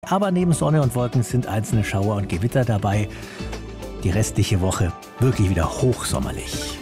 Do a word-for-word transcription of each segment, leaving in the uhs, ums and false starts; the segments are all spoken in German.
Aber neben Sonne und Wolken sind einzelne Schauer und Gewitter dabei. Die restliche Woche wirklich wieder hochsommerlich.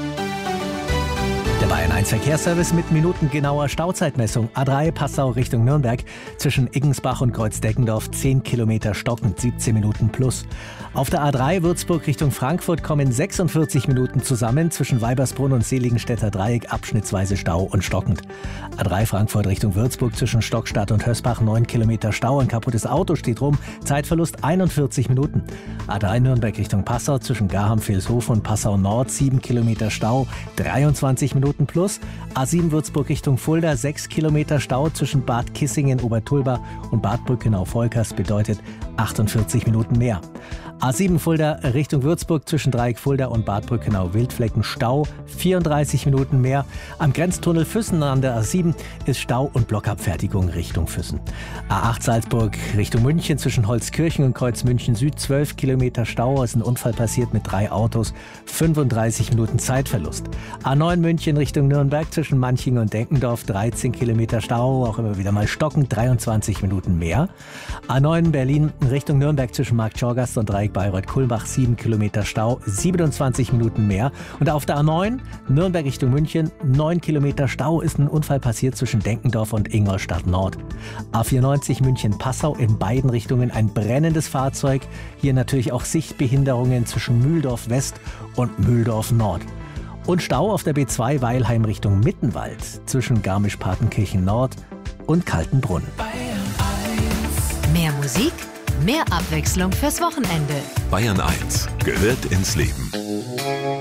Der Bayern eins Verkehrsservice mit minutengenauer Stauzeitmessung. A drei Passau Richtung Nürnberg zwischen Iggensbach und Kreuzdeckendorf zehn Kilometer stockend, siebzehn Minuten plus. Auf der A drei Würzburg Richtung Frankfurt kommen sechsundvierzig Minuten zusammen, zwischen Weibersbrunn und Seligenstädter Dreieck abschnittsweise Stau und stockend. A drei Frankfurt Richtung Würzburg zwischen Stockstadt und Hösbach neun Kilometer Stau, ein kaputtes Auto steht rum, Zeitverlust einundvierzig Minuten. A drei Nürnberg Richtung Passau zwischen Garham-Vilshofen und Passau Nord sieben Kilometer Stau, dreiundzwanzig Minuten plus. A sieben Würzburg Richtung Fulda sechs Kilometer Stau zwischen Bad Kissingen, Obertulba und Bad Brückenau-Volkers bedeutet achtundvierzig Minuten mehr. A sieben Fulda Richtung Würzburg zwischen Dreieck Fulda und Bad Brückenau-Wildflecken Stau, vierunddreißig Minuten mehr. Am Grenztunnel Füssen an der A sieben ist Stau und Blockabfertigung Richtung Füssen. A acht Salzburg Richtung München zwischen Holzkirchen und Kreuz München Süd zwölf Kilometer Stau, ist ein Unfall passiert mit drei Autos, fünfunddreißig Minuten Zeitverlust. A neun München Richtung Nürnberg zwischen Manching und Denkendorf dreizehn Kilometer Stau, auch immer wieder mal stockend, dreiundzwanzig Minuten mehr. A neun Berlin Richtung Nürnberg zwischen Marktschorgast und Dreieck Bayreuth-Kulmbach sieben Kilometer Stau, siebenundzwanzig Minuten mehr. Und auf der A neun Nürnberg Richtung München neun Kilometer Stau, ist ein Unfall passiert zwischen Denkendorf und Ingolstadt Nord. A vierundneunzig München-Passau in beiden Richtungen ein brennendes Fahrzeug. Hier natürlich auch Sichtbehinderungen zwischen Mühldorf West und Mühldorf Nord. Und Stau auf der B zwei Weilheim Richtung Mittenwald zwischen Garmisch-Partenkirchen Nord und Kaltenbrunn. Mehr Musik, mehr Abwechslung fürs Wochenende. Bayern eins gehört ins Leben.